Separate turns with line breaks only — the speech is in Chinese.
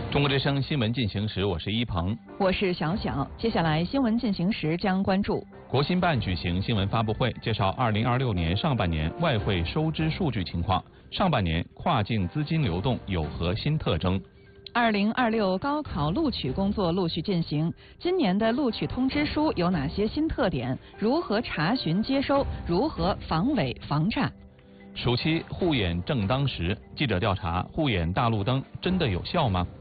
中国之声新闻进行时，我是一鹏，
我是小小。接下来新闻进行时将关注
国新办举行新闻发布会，介绍2026年上半年外汇收支数据情况。上半年跨境资金流动有何新特征
？2026高考录取工作陆续进行，今年的录取通知书有哪些新特点？如何查询接收？如何防伪防诈？
暑期护眼正当时，记者调查护眼大路灯真的有效吗？